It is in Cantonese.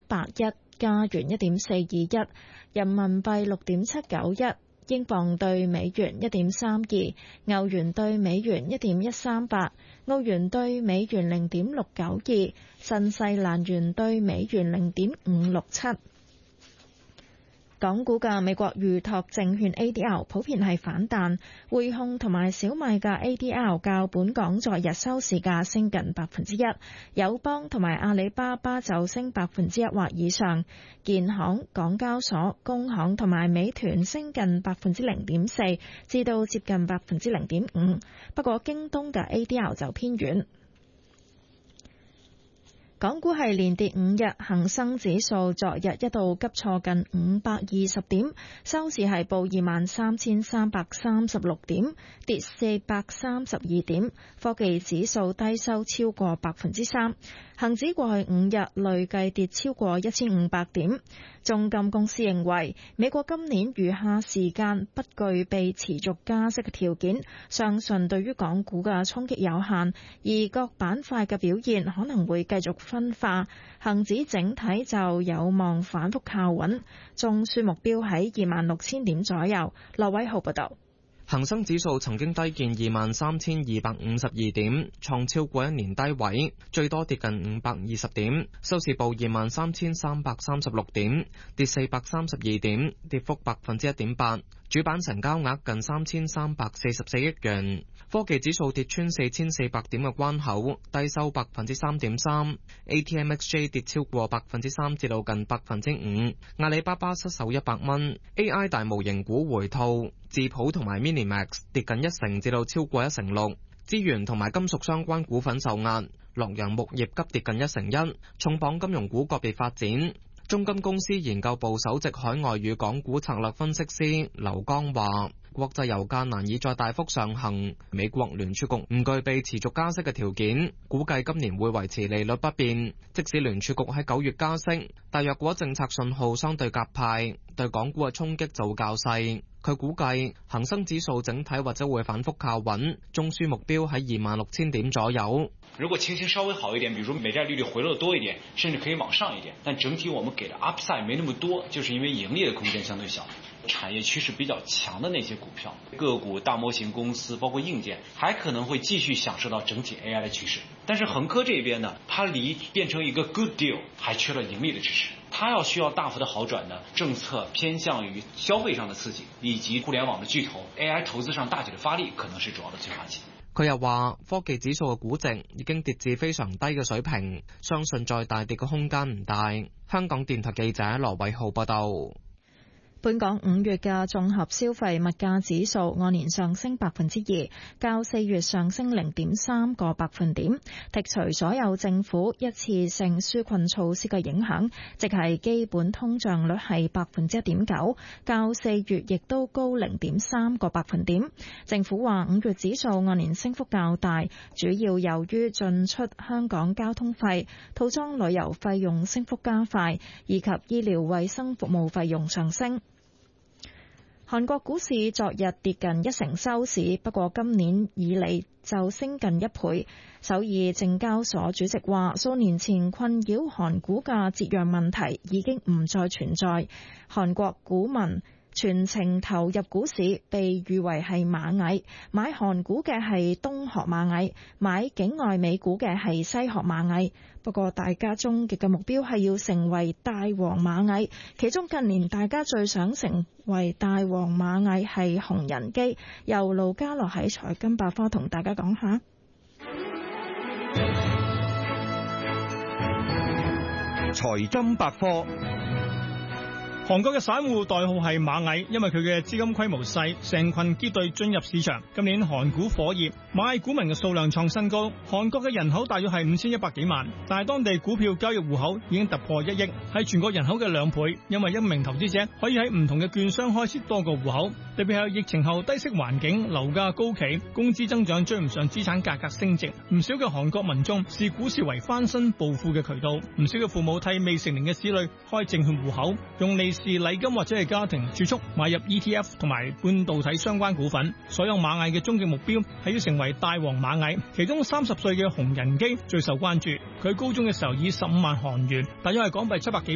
6.81，加元1.421，人民幣6.791。英鎊對美元1.32，歐元對美元1.138，澳元對美元0.692，新西蘭元對美元0.567。港股嘅美國預託證券 ADR 普遍係反彈，匯控同埋小米嘅 ADR 較本港昨日收市價升近1%，友邦同埋阿里巴巴就升1%或以上，建行、港交所、工行同埋美團升近0.4%至到接近0.5%，不過京東嘅 ADR 就偏軟。港股係連跌5日，恒生指數昨日一度急挫近520點，收市係報23,336點，跌432點。科技指數低收超過3%，恒指過去5日累計跌超過1500點。中金公司認為，美國今年餘下時間不具備持續加息嘅條件，相信對於港股嘅衝擊有限，而各板塊嘅表現可能會繼續分化，恒指整體就有望反覆靠穩，中樞目標喺26,000點左右。羅偉浩報道。 恒生指數曾經低見23,252點，創超過1年低位，最多跌近520點，收市報23,336點，跌432點，跌幅1.8%。主板成交額近3,344億元。科技指數跌穿4,400點嘅關口，低收3.3%。ATMXJ 跌超過3%至到近5%。阿里巴巴失守100蚊。AI 大模型股回吐，智譜同埋 Minimax 跌近1成至到超過1.6%。資源同埋金屬相關股份受壓，洛陽木業急跌近1.1%。重磅金融股個別發展。中金公司研究部首席海外與港股策略分析師劉剛話，國際油價難以再大幅上行，美國聯儲局唔具備持續加息嘅條件，估計今年會維持利率不變。即使聯儲局喺9月加息，但若果政策信號相對鴿派，對港股嘅衝擊就較細。佢估計恒生指數整體或者會反覆靠穩，中樞目標喺26,000點左右。 如果情形稍微好一點，比如說美債利率回落得多一點，甚至可以往上一點，但整體我們給的 upside 沒那麼多，就是因為盈利的空間相對小。產業趨勢比較強的那些股票、個股、大模型公司，包括硬件，還可能會繼續享受到整體 AI 的趨勢。但是恒科這邊呢，它離變成一個 good deal 還缺了盈利的支持。它要需要大幅的好轉呢，政策偏向於消費上的刺激，以及互聯網的巨頭 AI 投資上大體的發力，可能是主要的催化劑。 佢又話，科技指數嘅估值已經跌至非常低嘅水平，相信再大跌嘅空間唔大。香港電台記者羅偉浩報道。 本港5月嘅綜合消費物價指數按年上升2%，較4月上升0.3個百分點。剔除所有政府一次性紓困措施嘅影響，即係基本通脹率係1.9%，較4月亦都高0.3個百分點。政府話5月指數按年升幅較大，主要由於進出香港交通費、套裝旅遊費用升幅加快，以及醫療衛生服務費用上升。韓國股市昨日跌近1成收市，不過今年以嚟就升近1倍。首爾證交所主席話，數年前困擾韓股嘅折讓問題已經唔再存在。韓國股民全程投入股市，被譽為係螞蟻，買韓股嘅係東殼螞蟻，買境外美股嘅係西殼螞蟻。不過大家終極嘅目標係要成為大王螞蟻，其中近年大家最想成為大王螞蟻係紅人機。由盧家樂喺財金百科同大家講下。 財金百科。韓國嘅散戶代號係螞蟻，因為佢嘅資金規模細，成群結隊進入市場。今年韓股火熱，螞蟻股民嘅數量創新高。韓國嘅人口大約係5100幾萬，但係當地股票交易戶口已經突破1億，係全國人口嘅2倍。因為一名投資者可以喺唔同嘅券商開設多個戶口，特別係疫情後低息環境，樓價高企，工資增長追唔上資產價格升值。唔少嘅韓國民眾視股市為翻身暴富嘅渠道，唔少嘅父母替未成年嘅子女開證券戶口，用利是禮金或者係家庭儲蓄買入 ETF 同埋半導體相關股份。所有螞蟻嘅終極目標係要成為大王螞蟻，其中30歲嘅洪仁基最受關注。佢高中嘅時候以15萬韓元，大約係港幣700幾